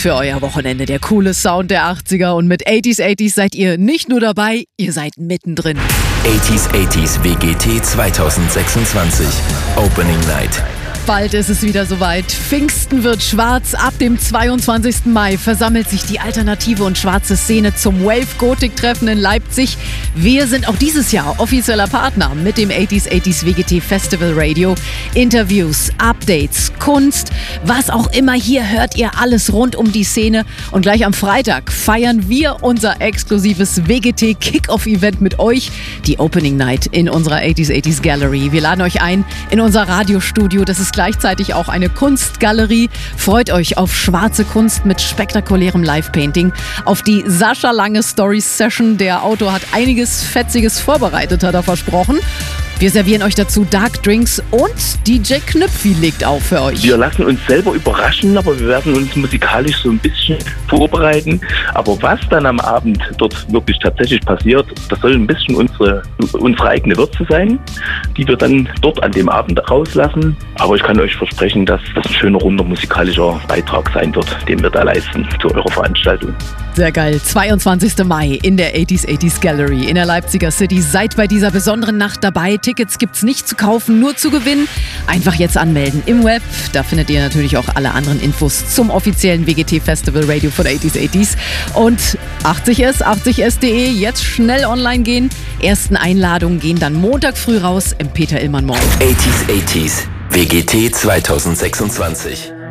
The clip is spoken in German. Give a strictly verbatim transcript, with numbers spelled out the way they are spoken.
für euer Wochenende. Der coole Sound der achtziger und mit achtziger achtziger seid ihr nicht nur dabei, ihr seid mittendrin. achtziger achtziger W G T zwanzig sechsundzwanzig Opening Night. Bald ist es wieder soweit. Pfingsten wird schwarz. Ab dem zweiundzwanzigsten Mai versammelt sich die alternative und schwarze Szene zum Wave-Gothic-Treffen in Leipzig. Wir sind auch dieses Jahr offizieller Partner mit dem achtziger achtziger W G T Festival Radio. Interviews, Updates, Kunst, was auch immer. Hier hört ihr alles rund um die Szene. Und gleich am Freitag feiern wir unser exklusives W G T Kick-Off-Event mit euch. Die Opening Night in unserer achtziger achtziger Gallery. Wir laden euch ein in unser Radiostudio. Das ist gleichzeitig auch eine Kunstgalerie. Freut euch auf schwarze Kunst mit spektakulärem Live-Painting, auf die Sascha Lange Stories Session. Der Autor hat einiges Fetziges vorbereitet, hat er versprochen. Wir servieren euch dazu Dark Drinks und D J Knüpfi legt auf für euch. Wir lassen uns selber überraschen, aber wir werden uns musikalisch so ein bisschen vorbereiten. Aber was dann am Abend dort wirklich tatsächlich passiert, das soll ein bisschen unsere, unsere eigene Würze sein, die wir dann dort an dem Abend rauslassen. Aber ich kann euch versprechen, dass das ein schöner, runder musikalischer Beitrag sein wird, den wir da leisten zu eurer Veranstaltung. Sehr geil. zweiundzwanzigsten Mai in der achtziger achtziger Gallery in der Leipziger City. Seid bei dieser besonderen Nacht dabei. Tickets gibt's nicht zu kaufen, nur zu gewinnen. Einfach jetzt anmelden im Web. Da findet ihr natürlich auch alle anderen Infos zum offiziellen W G T Festival Radio von achtziger achtziger. Und achtzig S, achtzig S punkt de, jetzt schnell online gehen. Ersten Einladungen gehen dann Montag früh raus im Peter Illmann Mall. achtziger achtziger W G T zwanzig sechsundzwanzig.